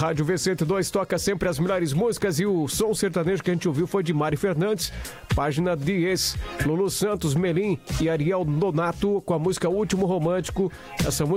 Rádio V102 toca sempre as melhores músicas e o som sertanejo que a gente ouviu foi de Mari Fernandes, Página 10, Lulu Santos, Melim e Ariel Nonato com a música Último Romântico. Essa música